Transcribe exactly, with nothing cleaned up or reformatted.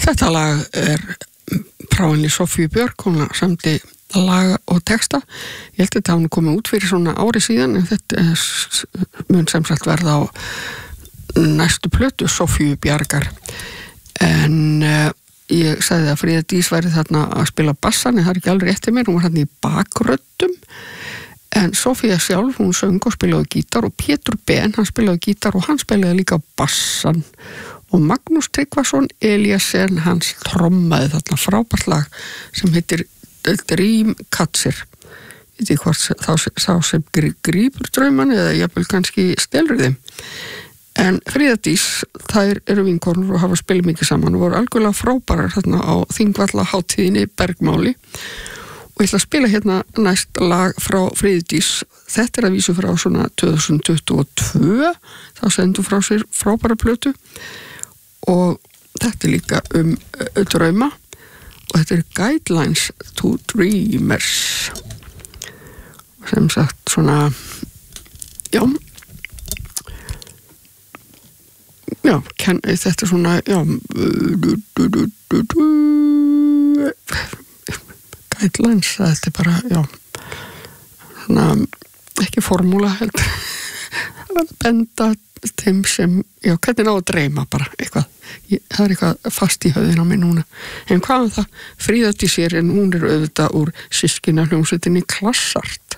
Þetta lag er frá henni Sofíu Björk, hún samdi laga og texta. Ég held að þetta hafi komið út fyrir svona ári síðan, en þetta mun sem sagt verða á næstu plötu Sofíu Bjargar. En uh, ég sagði að Fríða Dís væri þarna að spila bassan, en það er ekki alveg rétt til mér, hún var þarna í bakröddum. En Sofía sjálf, hún söng og spilaði gítar, og Pétur Ben, hann spilaði gítar og hann spilaði líka bassan. Og Magnús Tryggvason Eliasen, hans trommaði þarna frábært lag sem heitir Dreamcatcher. Ég veit ekki hvort þá, þá sem grípur drauman eða jafnvel kannski stelur þeim. En Fríða Dís, þær eru vinkonur og hafa spilað mikið saman og voru algjörlega frábærar þarna á Þingvallahátíðinni Bergmáli. Og ég ætla að spila hérna næst lag frá Fríðu Dís. Þetta er að vísu frá svona tvö þúsund tuttugu og tvö, þá sendu frá sér frábæra plötu. Og þetta er líka um uh, drauma og þetta er Guidelines to Dreamers. Sem sagt svona, já, já, ken, þetta er svona, já, du, du, du, du, du, Guidelines, þetta er bara, já, svona, ekki formúla heldur, að benda þeim sem, já, hvernig ná að dreyma bara eitthvað, ég, það er eitthvað fast í höfðin á mig núna, en hvað um það Fríða Dís er, en hún er auðvitað úr systkina hljómsveitinni Klassart.